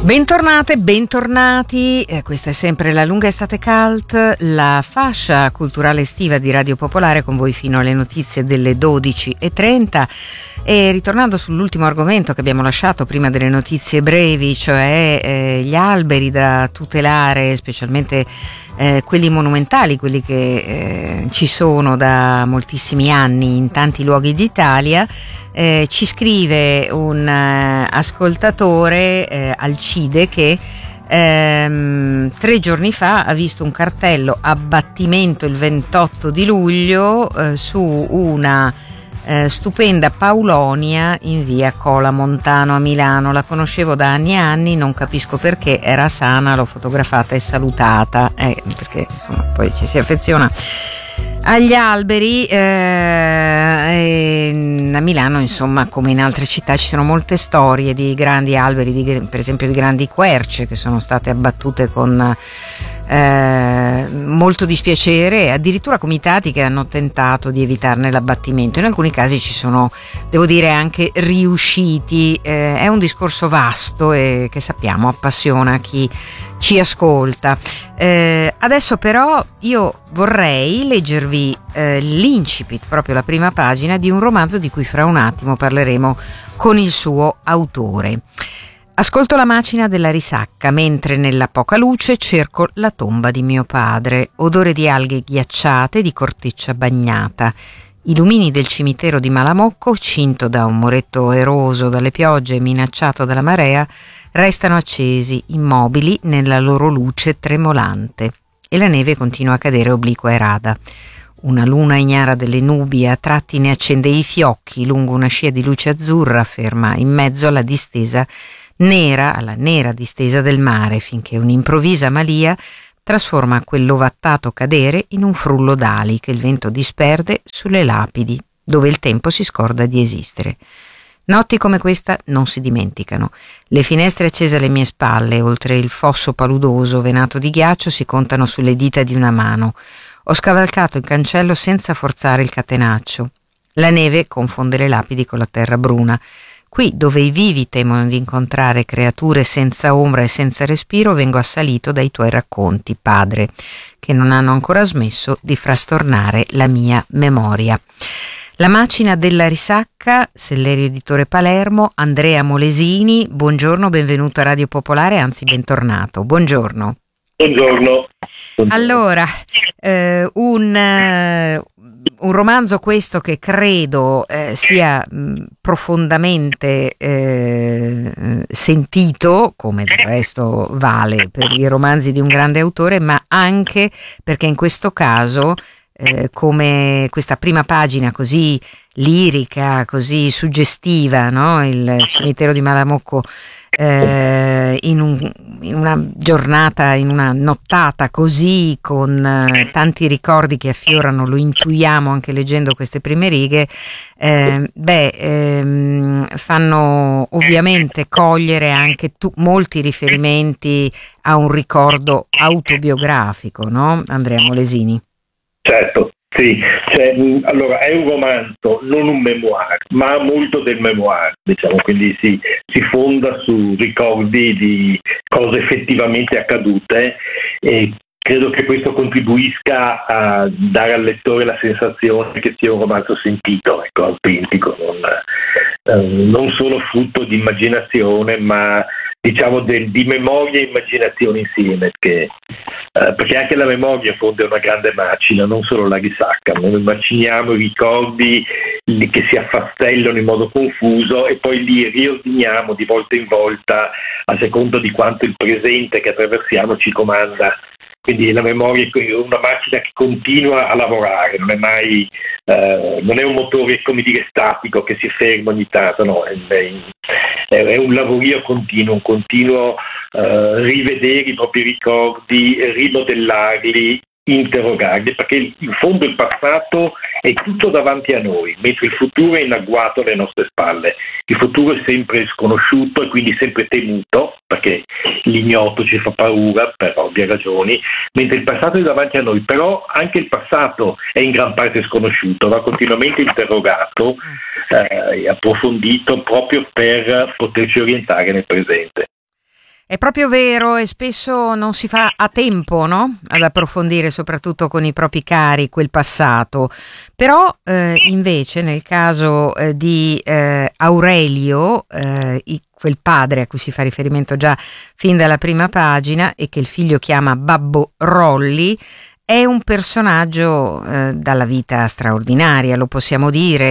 Bentornate, bentornati, questa è sempre la lunga estate cult, la fascia culturale estiva di Radio Popolare, con voi fino alle notizie delle 12:30. E ritornando sull'ultimo argomento che abbiamo lasciato prima delle notizie brevi, cioè gli alberi da tutelare, specialmente quelli monumentali, quelli che ci sono da moltissimi anni in tanti luoghi d'Italia. Ci scrive un ascoltatore, Alcide, che 3 giorni fa ha visto un cartello abbattimento il 28 di luglio su una stupenda paulonia in via Cola Montano a Milano. La conoscevo da anni e anni, non capisco perché, era sana, l'ho fotografata e salutata, perché insomma poi ci si affeziona agli alberi. A Milano, insomma, come in altre città, ci sono molte storie di grandi alberi, per esempio di grandi querce che sono state abbattute con molto dispiacere, addirittura comitati che hanno tentato di evitarne l'abbattimento. In alcuni casi ci sono, devo dire, anche riusciti. È un discorso vasto e che sappiamo appassiona chi ci ascolta. Adesso però io vorrei leggervi l'incipit, proprio la prima pagina di un romanzo di cui fra un attimo parleremo con il suo autore. Ascolto la macina della risacca mentre nella poca luce cerco la tomba di mio padre. Odore di alghe ghiacciate, di corteccia bagnata. I lumini del cimitero di Malamocco, cinto da un muretto eroso dalle piogge e minacciato dalla marea, restano accesi, immobili nella loro luce tremolante, e la neve continua a cadere obliqua e rada. Una luna ignara delle nubi a tratti ne accende i fiocchi lungo una scia di luce azzurra ferma in mezzo alla nera distesa del mare, finché un'improvvisa malia trasforma quell'ovattato cadere in un frullo d'ali che il vento disperde sulle lapidi, dove il tempo si scorda di esistere. Notti come questa non si dimenticano. Le finestre accese alle mie spalle, oltre il fosso paludoso venato di ghiaccio, si contano sulle dita di una mano. Ho scavalcato il cancello senza forzare il catenaccio. La neve confonde le lapidi con la terra bruna. Qui, dove i vivi temono di incontrare creature senza ombra e senza respiro, vengo assalito dai tuoi racconti, padre, che non hanno ancora smesso di frastornare la mia memoria. La macina della risacca, Sellerio Editore Palermo, Andrea Molesini. Buongiorno, benvenuto a Radio Popolare, anzi bentornato. Buongiorno. Buongiorno. Allora, un romanzo questo che credo sia profondamente sentito, come del resto vale per i romanzi di un grande autore, ma anche perché in questo caso, come questa prima pagina così lirica, così suggestiva, no? Il cimitero di Malamocco, in una giornata, in una nottata così, con tanti ricordi che affiorano, lo intuiamo anche leggendo queste prime righe, fanno ovviamente cogliere anche molti riferimenti a un ricordo autobiografico, no? Andrea Molesini. Certo, sì, allora è un romanzo, non un memoir, ma molto del memoir, diciamo, quindi si fonda su ricordi di cose effettivamente accadute, e credo che questo contribuisca a dare al lettore la sensazione che sia un romanzo sentito, ecco, autentico, non solo frutto di immaginazione, ma diciamo di memoria e immaginazione insieme, perché anche la memoria in fondo è una grande macina, non solo la risacca. Noi immaginiamo i ricordi che si affastellano in modo confuso e poi li riordiniamo di volta in volta a seconda di quanto il presente che attraversiamo ci comanda. Quindi la memoria è una macchina che continua a lavorare, non è un motore, come dire, statico che si ferma ogni tanto, no, è un lavorio continuo, un continuo rivedere i propri ricordi, rimodellarli, interrogarli, perché in fondo il passato è tutto davanti a noi, mentre il futuro è in agguato alle nostre spalle. Il futuro è sempre sconosciuto e quindi sempre temuto, perché l'ignoto ci fa paura per ovvie ragioni, mentre il passato è davanti a noi. Però anche il passato è in gran parte sconosciuto, va continuamente interrogato e approfondito proprio per poterci orientare nel presente. È proprio vero, e spesso non si fa a tempo, no? Ad approfondire soprattutto con i propri cari quel passato. Però invece nel caso di Aurelio, quel padre a cui si fa riferimento già fin dalla prima pagina e che il figlio chiama Babbo Rolli, è un personaggio dalla vita straordinaria, lo possiamo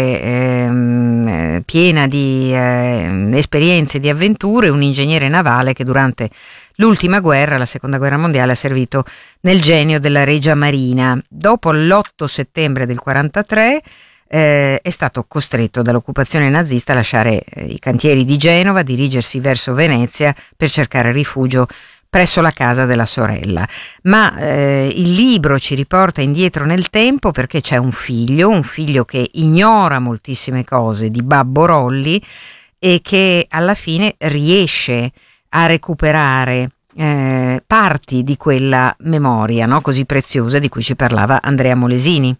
dire, piena di esperienze, di avventure, un ingegnere navale che durante l'ultima guerra, la seconda guerra mondiale, ha servito nel genio della Regia Marina. Dopo l'8 settembre del 1943 è stato costretto dall'occupazione nazista a lasciare i cantieri di Genova, dirigersi verso Venezia per cercare rifugio presso la casa della sorella. Ma il libro ci riporta indietro nel tempo perché c'è un figlio che ignora moltissime cose di Babbo Rolli e che alla fine riesce a recuperare parti di quella memoria, no, così preziosa di cui ci parlava Andrea Molesini.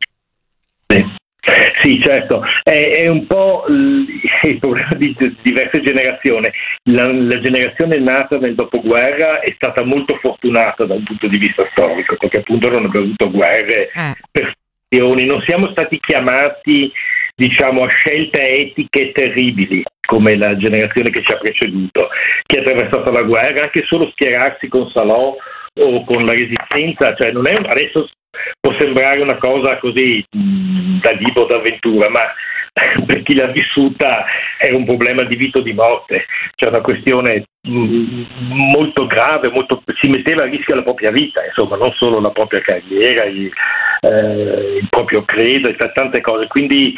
Sì, certo, è un po' il problema di diverse generazioni. La generazione nata nel dopoguerra è stata molto fortunata dal punto di vista storico, perché appunto non abbiamo avuto guerre, persecuzioni, non siamo stati chiamati, diciamo, a scelte etiche terribili come la generazione che ci ha preceduto, che ha attraversato la guerra, anche solo schierarsi con Salò o con la Resistenza, cioè non è adesso può sembrare una cosa così da libro d'avventura, ma per chi l'ha vissuta è un problema di vita o di morte, c'è una questione molto grave, si metteva a rischio la propria vita, insomma, non solo la propria carriera, il proprio credo e tante cose, quindi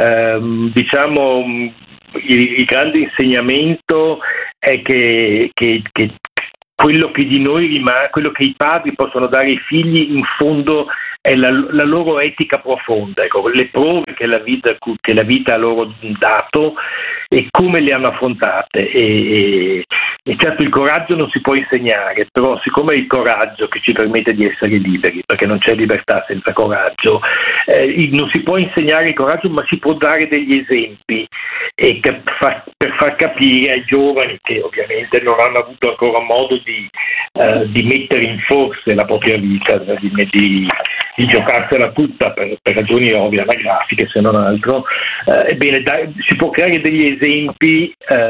diciamo il grande insegnamento è che quello che di noi rimane, quello che i padri possono dare ai figli, in fondo è la loro etica profonda, ecco, le prove che la vita ha loro dato e come le hanno affrontate. E certo il coraggio non si può insegnare, però siccome è il coraggio che ci permette di essere liberi, perché non c'è libertà senza coraggio, non si può insegnare il coraggio, ma si può dare degli esempi per far capire ai giovani che ovviamente non hanno avuto ancora modo di mettere in forse la propria vita, di giocarsela tutta per ragioni ovvie, anagrafiche se non altro, ebbene si può creare degli esempi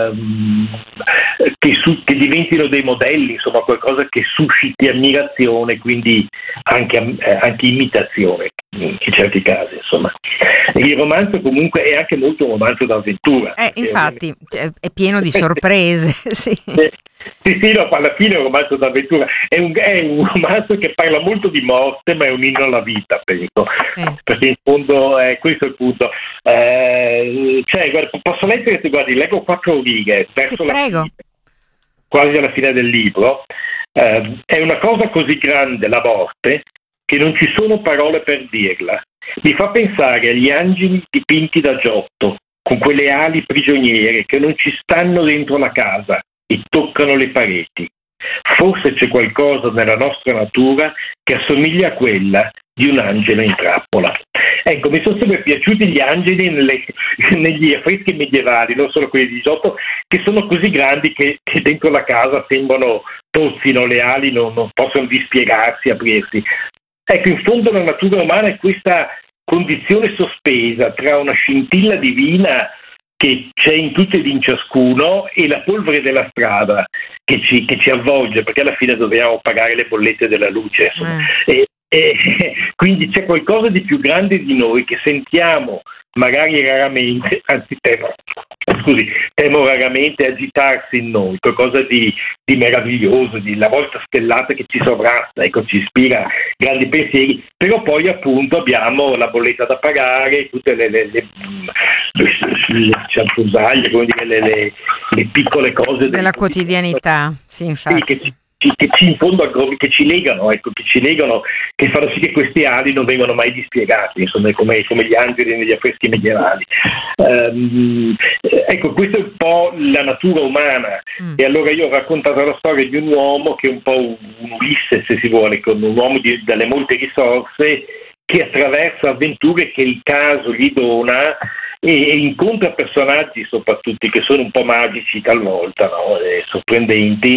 che diventino dei modelli, insomma qualcosa che susciti ammirazione, quindi anche imitazione in certi casi, insomma. Il romanzo comunque è anche molto un romanzo d'avventura. Infatti è pieno di sorprese. Sì. Sì, no, alla fine è un romanzo d'avventura, è un romanzo che parla molto di morte, ma è un inno alla vita, penso, perché in fondo questo è il punto. Guarda, posso leggere, guardi, leggo 4 righe verso la fine, quasi alla fine del libro. È una cosa così grande la morte che non ci sono parole per dirla. Mi fa pensare agli angeli dipinti da Giotto, con quelle ali prigioniere che non ci stanno dentro la casa e toccano le pareti. Forse c'è qualcosa nella nostra natura che assomiglia a quella di un angelo in trappola. Ecco, mi sono sempre piaciuti gli angeli negli affreschi medievali, non solo quelli di Giotto, che sono così grandi che dentro la casa sembrano tozzino, le ali non possono dispiegarsi, aprirsi. Ecco, in fondo la natura umana è questa condizione sospesa tra una scintilla divina che c'è in tutti ed in ciascuno e la polvere della strada che ci avvolge, perché alla fine dobbiamo pagare le bollette della luce. Quindi c'è qualcosa di più grande di noi che sentiamo magari raramente, anzi temo raramente agitarsi in noi, qualcosa di meraviglioso, di la volta stellata che ci sovrasta, ecco, ci ispira grandi pensieri, però poi appunto abbiamo la bolletta da pagare, tutte le cianfrusaglie, come dire, le piccole cose della quotidianità, sì, infatti. Che ci in fondo che ci legano, che fanno sì che questi ali non vengono mai dispiegati, insomma, come gli angeli negli affreschi medievali. Ecco, questa è un po' la natura umana. E allora io ho raccontato la storia di un uomo che è un po' un Ulisse, se si vuole, con un uomo dalle molte risorse che attraversa avventure che il caso gli dona e incontra personaggi soprattutto che sono un po' magici talvolta, no? Sorprendenti,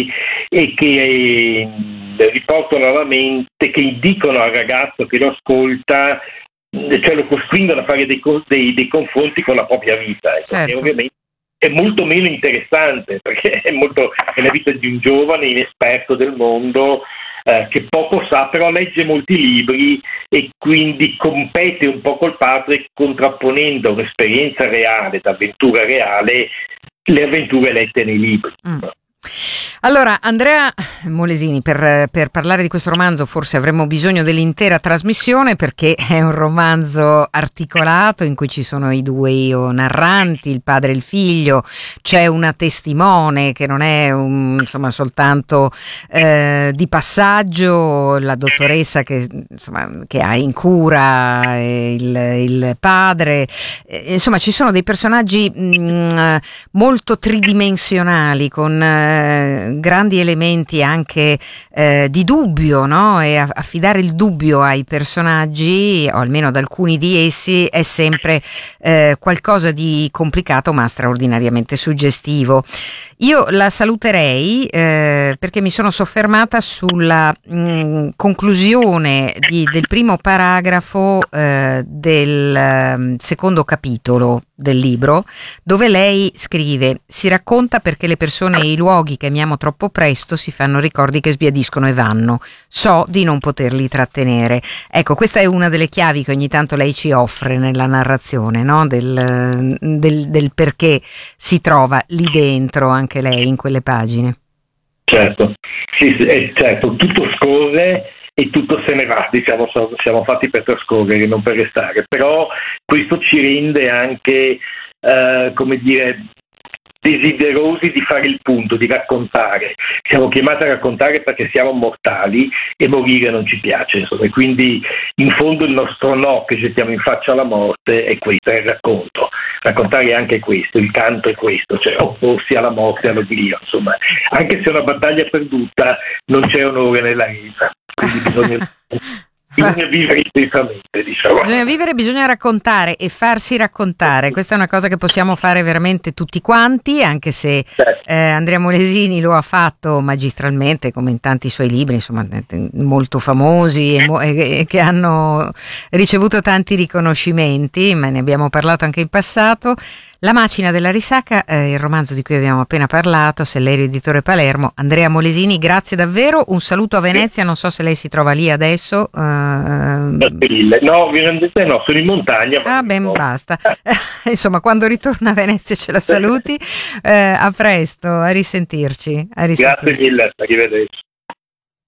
e che riportano alla mente, che indicano al ragazzo che lo ascolta, cioè lo costringono a fare dei confronti con la propria vita, certo. E ovviamente è molto meno interessante, perché è la vita di un giovane inesperto del mondo, che poco sa, però legge molti libri e quindi compete un po' col padre, contrapponendo un'esperienza reale, d'avventura reale, le avventure lette nei libri. Allora, Andrea Molesini, per parlare di questo romanzo forse avremmo bisogno dell'intera trasmissione, perché è un romanzo articolato in cui ci sono i due narranti, il padre e il figlio, c'è una testimone che non è soltanto di passaggio, la dottoressa che ha in cura il padre, insomma ci sono dei personaggi molto tridimensionali, con grandi elementi anche di dubbio, no? E affidare il dubbio ai personaggi, o almeno ad alcuni di essi, è sempre qualcosa di complicato ma straordinariamente suggestivo. Io la saluterei perché mi sono soffermata sulla conclusione del primo paragrafo del secondo capitolo del libro, dove lei scrive: si racconta perché le persone e i luoghi che amiamo troppo presto si fanno ricordi che sbiadiscono e vanno, so di non poterli trattenere. Ecco, questa è una delle chiavi che ogni tanto lei ci offre nella narrazione, no? del perché si trova lì dentro anche lei in quelle pagine. Certo, sì, certo, tutto scorre e tutto se ne va, diciamo, siamo fatti per trascorrere, non per restare, però questo ci rende anche, desiderosi di fare il punto, di raccontare. Siamo chiamati a raccontare perché siamo mortali e morire non ci piace, insomma, e quindi in fondo il nostro no che gettiamo in faccia alla morte è questo, è il racconto. Raccontare è anche questo, il canto è questo, cioè opporsi alla morte e all'oblio, insomma, anche se è una battaglia perduta non c'è onore nella resa, quindi bisogna vivere intensamente, diciamo. Bisogna vivere, bisogna raccontare e farsi raccontare. Questa è una cosa che possiamo fare veramente tutti quanti, anche se Andrea Molesini lo ha fatto magistralmente, come in tanti suoi libri, insomma, molto famosi e che hanno ricevuto tanti riconoscimenti, ma ne abbiamo parlato anche in passato. La macina della risacca, il romanzo di cui abbiamo appena parlato, Sellerio Editore Palermo. Andrea Molesini, grazie davvero, un saluto a Venezia, non so se lei si trova lì adesso. No, sono in montagna. Basta. Insomma, quando ritorna a Venezia ce la saluti. A presto, a risentirci. Grazie mille, arrivederci.